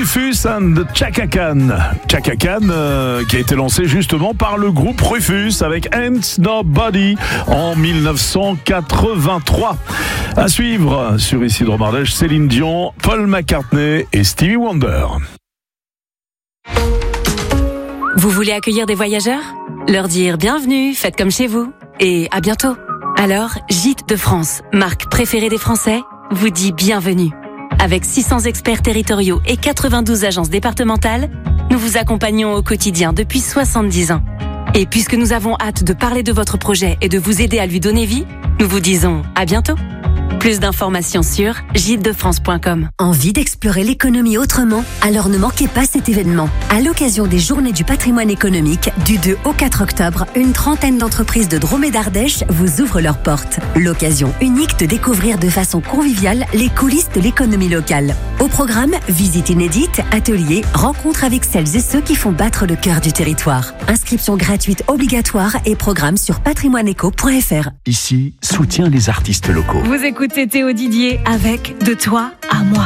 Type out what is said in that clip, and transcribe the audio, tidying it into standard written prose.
Rufus and Chaka Khan. Chaka Khan qui a été lancé justement par le groupe Rufus avec Ain't Nobody en 1983. À suivre sur Ici Dromardèche, Céline Dion, Paul McCartney et Stevie Wonder. Vous voulez accueillir des voyageurs ? Leur dire bienvenue, faites comme chez vous et à bientôt. Alors, Gîtes de France, marque préférée des Français, vous dit bienvenue. Avec 600 experts territoriaux et 92 agences départementales, nous vous accompagnons au quotidien depuis 70 ans. Et puisque nous avons hâte de parler de votre projet et de vous aider à lui donner vie, nous vous disons à bientôt. Plus d'informations sur gîtesdefrance.com. Envie d'explorer l'économie autrement ? Alors ne manquez pas cet événement. À l'occasion des Journées du patrimoine économique, du 2 au 4 octobre, une trentaine d'entreprises de Drôme et d'Ardèche vous ouvrent leurs portes. L'occasion unique de découvrir de façon conviviale les coulisses de l'économie locale. Au programme, visites inédites, ateliers, rencontres avec celles et ceux qui font battre le cœur du territoire. Inscription gratuite obligatoire et programme sur patrimoineeco.fr. Ici, soutient les artistes locaux. Vous écoutez Théo Didier avec De toi à moi.